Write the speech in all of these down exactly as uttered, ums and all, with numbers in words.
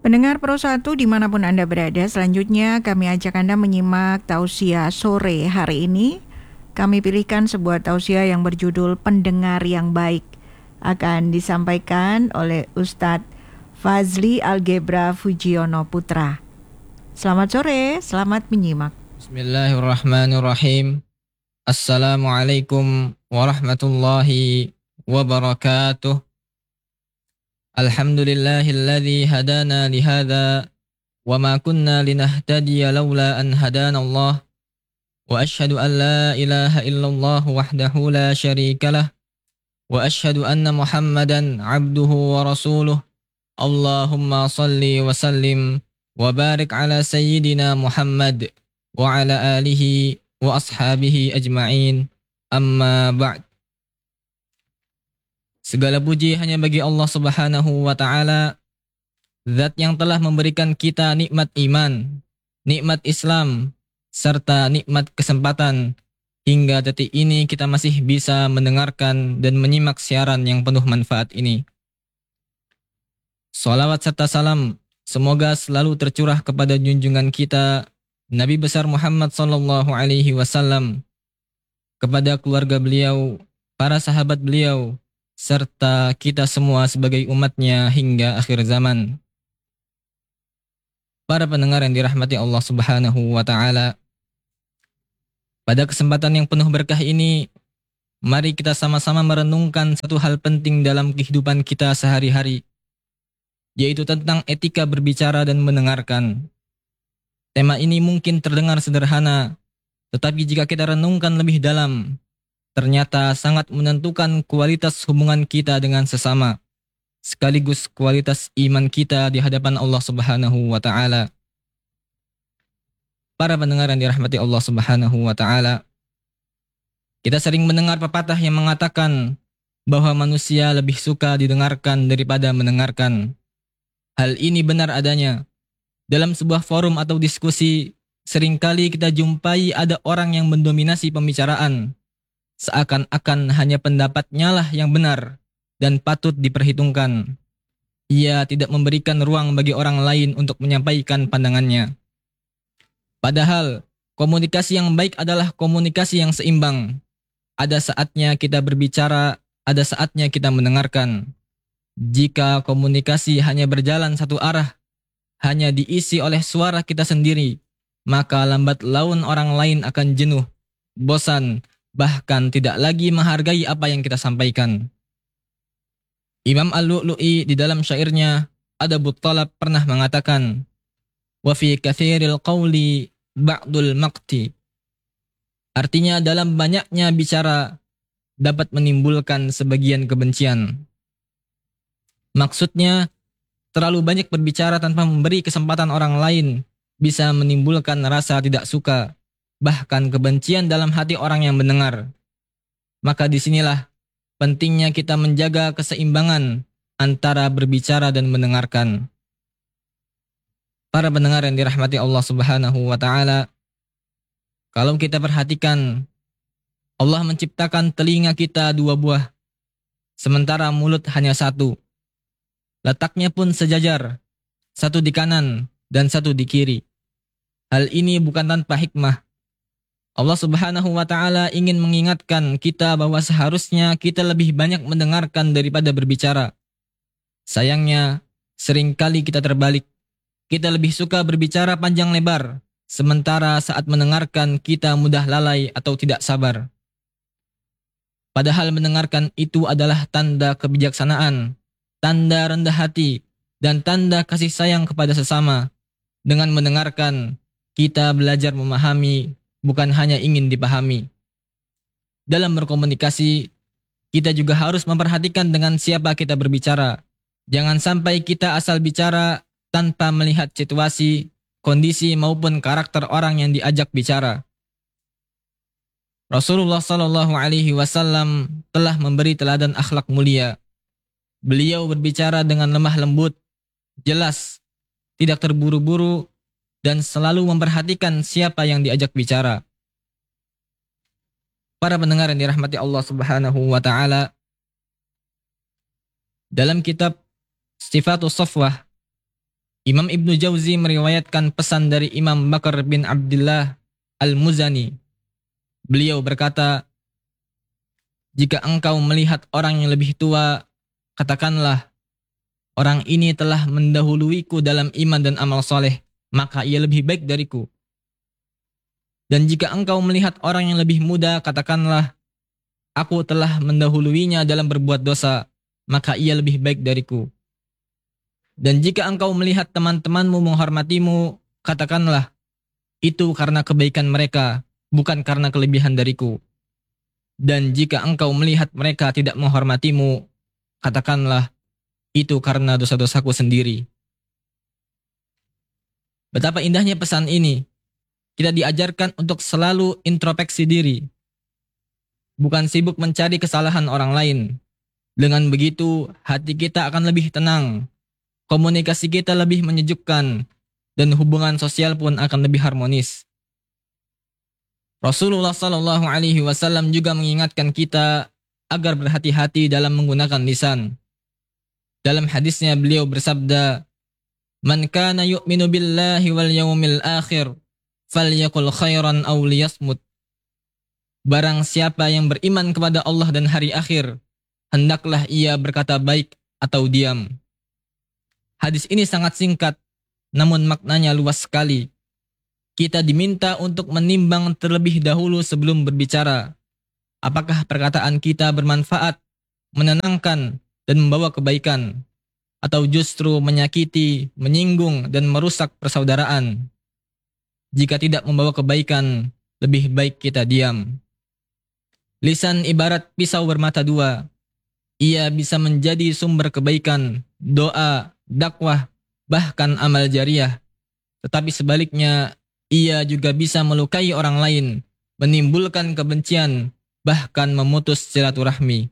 Pendengar Pro satu dimanapun Anda berada, selanjutnya kami ajak Anda menyimak tausiah sore hari ini. Kami pilihkan sebuah tausiah yang berjudul Pendengar yang Baik. Akan disampaikan oleh Ustadz Fazli Algebra Fujiono Putra. Selamat sore, selamat menyimak. Bismillahirrahmanirrahim. Assalamualaikum warahmatullahi wabarakatuh. Alhamdulillahilladzi hadana lihada wa ma kunna linahtadiya laula an hadana Allah. Wa ashhadu an la ilaha illallah wahdahu la syarika lah. Wa ashhadu anna Muhammadan abduhu wa rasuluh. Allahumma salli wa sallim wa barik ala sayyidina Muhammad wa ala alihi wa ashabihi ajma'in. Amma ba'd. Segala puji hanya bagi Allah Subhanahu wa taala, Zat yang telah memberikan kita nikmat iman, nikmat Islam, serta nikmat kesempatan hingga detik ini kita masih bisa mendengarkan dan menyimak siaran yang penuh manfaat ini. Salawat serta salam semoga selalu tercurah kepada junjungan kita Nabi besar Muhammad sallallahu alaihi wasallam, kepada keluarga beliau, para sahabat beliau, serta kita semua sebagai umatnya hingga akhir zaman. Para pendengar yang dirahmati Allah Subhanahu wa taala, pada kesempatan yang penuh berkah ini, mari kita sama-sama merenungkan satu hal penting dalam kehidupan kita sehari-hari, yaitu tentang etika berbicara dan mendengarkan. Tema ini mungkin terdengar sederhana, tetapi jika kita renungkan lebih dalam, ternyata sangat menentukan kualitas hubungan kita dengan sesama, sekaligus kualitas iman kita di hadapan Allah Subhanahu wa taala. Para pendengar yang dirahmati Allah Subhanahu wa taala, kita sering mendengar pepatah yang mengatakan bahwa manusia lebih suka didengarkan daripada mendengarkan. Hal ini benar adanya. Dalam sebuah forum atau diskusi, seringkali kita jumpai ada orang yang mendominasi pembicaraan, seakan-akan hanya pendapatnya lah yang benar dan patut diperhitungkan. Ia tidak memberikan ruang bagi orang lain untuk menyampaikan pandangannya. Padahal, komunikasi yang baik adalah komunikasi yang seimbang. Ada saatnya kita berbicara, ada saatnya kita mendengarkan. Jika komunikasi hanya berjalan satu arah, hanya diisi oleh suara kita sendiri, maka lambat laun orang lain akan jenuh, bosan, bahkan tidak lagi menghargai apa yang kita sampaikan. Imam Al-Lu'lu'i di dalam syairnya Adabut Talab pernah mengatakan, wa fi katsiril qawli ba'dul maqti. Artinya dalam banyaknya bicara dapat menimbulkan sebagian kebencian. Maksudnya, terlalu banyak berbicara tanpa memberi kesempatan orang lain bisa menimbulkan rasa tidak suka, bahkan kebencian dalam hati orang yang mendengar. Maka disinilah pentingnya kita menjaga keseimbangan antara berbicara dan mendengarkan. Para pendengar yang dirahmati Allah Subhanahu wa taala, kalau kita perhatikan, Allah menciptakan telinga kita dua buah, sementara mulut hanya satu. Letaknya pun sejajar, satu di kanan dan satu di kiri. Hal ini bukan tanpa hikmah. Allah Subhanahu wa taala ingin mengingatkan kita bahwa seharusnya kita lebih banyak mendengarkan daripada berbicara. Sayangnya, seringkali kita terbalik. Kita lebih suka berbicara panjang lebar, sementara saat mendengarkan kita mudah lalai atau tidak sabar. Padahal mendengarkan itu adalah tanda kebijaksanaan, tanda rendah hati, dan tanda kasih sayang kepada sesama. Dengan mendengarkan, kita belajar memahami, bukan hanya ingin dipahami. Dalam berkomunikasi, kita juga harus memperhatikan dengan siapa kita berbicara. Jangan sampai kita asal bicara tanpa melihat situasi, kondisi maupun karakter orang yang diajak bicara. Rasulullah Shallallahu Alaihi Wasallam telah memberi teladan akhlak mulia. Beliau berbicara dengan lemah lembut, jelas, tidak terburu-buru, dan selalu memperhatikan siapa yang diajak bicara. Para pendengar yang dirahmati Allah Subhanahu wa taala, dalam kitab Sifatus Safwah Imam Ibnu Jauzi meriwayatkan pesan dari Imam Bakar bin Abdullah Al-Muzani. Beliau berkata, jika engkau melihat orang yang lebih tua, katakanlah, orang ini telah mendahuluiku dalam iman dan amal soleh, maka ia lebih baik dariku. Dan jika engkau melihat orang yang lebih muda, katakanlah, aku telah mendahuluinya dalam berbuat dosa, maka ia lebih baik dariku. Dan jika engkau melihat teman-temanmu menghormatimu, katakanlah, itu karena kebaikan mereka, bukan karena kelebihan dariku. Dan jika engkau melihat mereka tidak menghormatimu, katakanlah, itu karena dosa-dosaku sendiri. Betapa indahnya pesan ini. Kita diajarkan untuk selalu introspeksi diri, bukan sibuk mencari kesalahan orang lain. Dengan begitu, hati kita akan lebih tenang, komunikasi kita lebih menyejukkan, dan hubungan sosial pun akan lebih harmonis. Rasulullah Shallallahu Alaihi Wasallam juga mengingatkan kita agar berhati-hati dalam menggunakan lisan. Dalam hadisnya beliau bersabda, "Man kana yu'minu billahi wal yawmil akhir, falyaqul khairan aw liyasmut." Barang siapa yang beriman kepada Allah dan hari akhir, hendaklah ia berkata baik atau diam. Hadis ini sangat singkat, namun maknanya luas sekali. Kita diminta untuk menimbang terlebih dahulu sebelum berbicara. Apakah perkataan kita bermanfaat, menenangkan, dan membawa kebaikan, atau justru menyakiti, menyinggung, dan merusak persaudaraan? Jika tidak membawa kebaikan, lebih baik kita diam. Lisan ibarat pisau bermata dua. Ia bisa menjadi sumber kebaikan, doa, dakwah, bahkan amal jariah. Tetapi sebaliknya, ia juga bisa melukai orang lain, menimbulkan kebencian, bahkan memutus silaturahmi.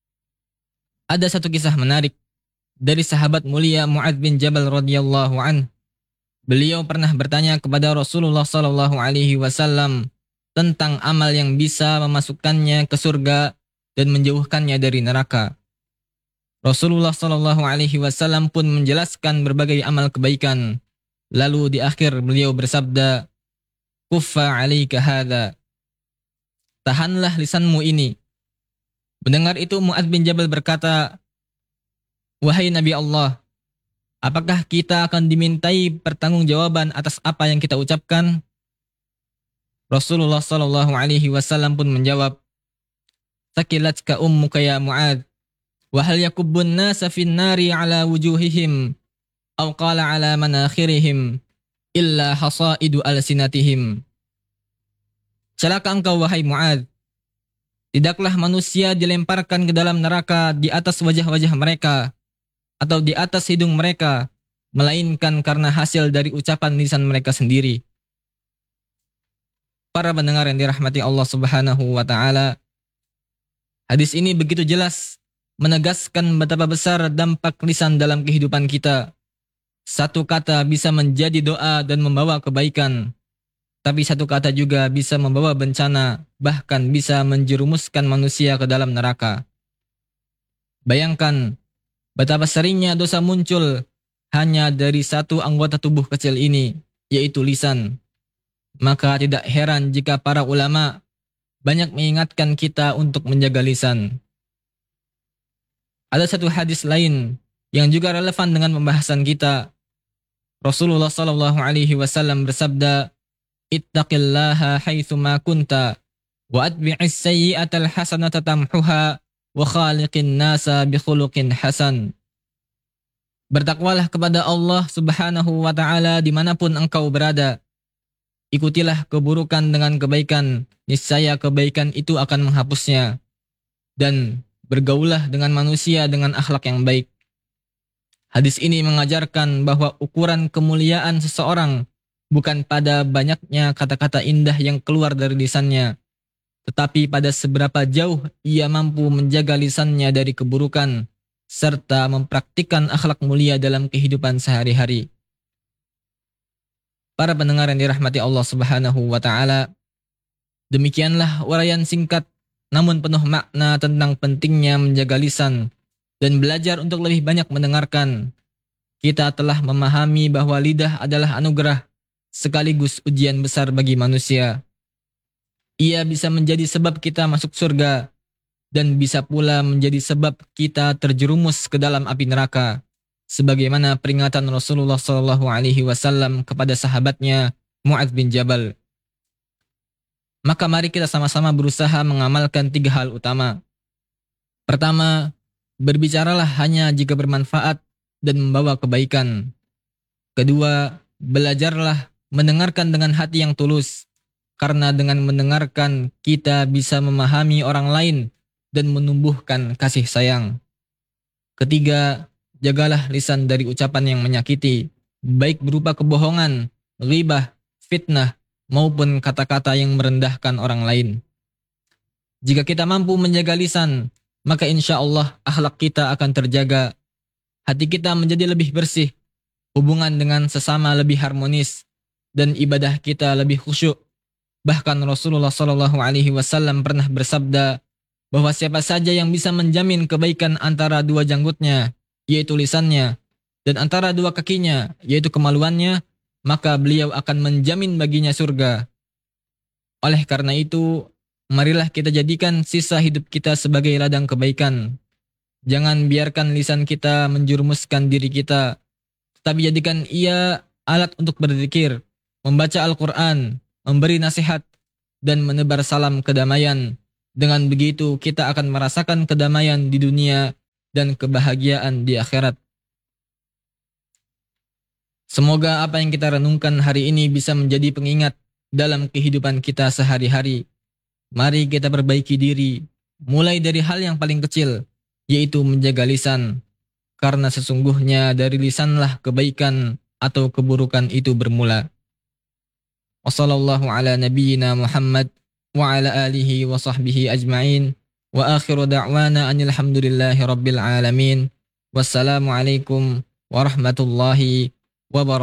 Ada satu kisah menarik dari sahabat mulia Mu'adz bin Jabal radhiyallahu an. Beliau pernah bertanya kepada Rasulullah sallallahu alaihi wasallam tentang amal yang bisa memasukkannya ke surga dan menjauhkannya dari neraka. Rasulullah sallallahu alaihi wasallam pun menjelaskan berbagai amal kebaikan. Lalu di akhir beliau bersabda, "Kuffa 'alaika hadza." Tahanlah lisanmu ini. Mendengar itu Mu'adz bin Jabal berkata, "Wahai Nabi Allah, apakah kita akan dimintai pertanggungjawaban atas apa yang kita ucapkan?" Rasulullah sallallahu alaihi wasallam pun menjawab, "Sakilatka ummuka ya Mu'adz, wa hal yakubbun nasa fin nari ala wujuhihim aw qala ala manakhirihim illa hasaidu alsinatihim." Celaka engkau wahai Mu'adz, tidaklah manusia dilemparkan ke dalam neraka di atas wajah-wajah mereka atau di atas hidung mereka, melainkan karena hasil dari ucapan lisan mereka sendiri. Para pendengar yang dirahmati Allah Subhanahu wa taala, hadis ini begitu jelas menegaskan betapa besar dampak lisan dalam kehidupan kita. Satu kata bisa menjadi doa dan membawa kebaikan, tapi satu kata juga bisa membawa bencana, bahkan bisa menjerumuskan manusia ke dalam neraka. Bayangkan betapa seringnya dosa muncul hanya dari satu anggota tubuh kecil ini, yaitu lisan. Maka tidak heran jika para ulama banyak mengingatkan kita untuk menjaga lisan. Ada satu hadis lain yang juga relevan dengan pembahasan kita. Rasulullah sallallahu alaihi wasallam bersabda, "Ittaqillaha haitsu ma kunta wa atbi'is sayyi'atal hasanata tamhuha wa khaliqin nasa bi khuluqin hasan." Bertakwalah kepada Allah Subhanahu wa taala dimanapun engkau berada. Ikutilah keburukan dengan kebaikan, niscaya kebaikan itu akan menghapusnya. Dan bergaulah dengan manusia dengan akhlak yang baik. Hadis ini mengajarkan bahwa ukuran kemuliaan seseorang bukan pada banyaknya kata-kata indah yang keluar dari lisannya, tetapi pada seberapa jauh ia mampu menjaga lisannya dari keburukan, serta mempraktikkan akhlak mulia dalam kehidupan sehari-hari. Para pendengar yang dirahmati Allah Subhanahu wa taala, demikianlah uraian singkat namun penuh makna tentang pentingnya menjaga lisan dan belajar untuk lebih banyak mendengarkan, kita telah memahami bahwa lidah adalah anugerah sekaligus ujian besar bagi manusia. Ia bisa menjadi sebab kita masuk surga dan bisa pula menjadi sebab kita terjerumus ke dalam api neraka, sebagaimana peringatan Rasulullah shallallahu alaihi wasallam kepada sahabatnya Mu'adz bin Jabal. Maka mari kita sama-sama berusaha mengamalkan tiga hal utama. Pertama, berbicaralah hanya jika bermanfaat dan membawa kebaikan. Kedua, belajarlah mendengarkan dengan hati yang tulus, karena dengan mendengarkan kita bisa memahami orang lain dan menumbuhkan kasih sayang. Ketiga, jagalah lisan dari ucapan yang menyakiti, baik berupa kebohongan, ghibah, fitnah, maupun kata-kata yang merendahkan orang lain. Jika kita mampu menjaga lisan, maka insya Allah akhlak kita akan terjaga, hati kita menjadi lebih bersih, hubungan dengan sesama lebih harmonis, dan ibadah kita lebih khusyuk. Bahkan Rasulullah shallallahu alaihi wasallam pernah bersabda bahwa siapa saja yang bisa menjamin kebaikan antara dua janggutnya, yaitu lisannya, dan antara dua kakinya, yaitu kemaluannya, maka beliau akan menjamin baginya surga. Oleh karena itu, marilah kita jadikan sisa hidup kita sebagai ladang kebaikan. Jangan biarkan lisan kita menjerumuskan diri kita, tetapi jadikan ia alat untuk berzikir, membaca Al-Quran, memberi nasihat, dan menebar salam kedamaian. Dengan begitu kita akan merasakan kedamaian di dunia dan kebahagiaan di akhirat. Semoga apa yang kita renungkan hari ini bisa menjadi pengingat dalam kehidupan kita sehari-hari. Mari kita perbaiki diri, mulai dari hal yang paling kecil, yaitu menjaga lisan. Karena sesungguhnya dari lisanlah kebaikan atau keburukan itu bermula. Wassallallahu ala nabiyyina Muhammad wa ala alihi wa sahbihi ajma'in. Wa akhiru da'wana anil hamdulillahi rabbil alamin. Wassalamualaikum warahmatullahi wabarakatuh.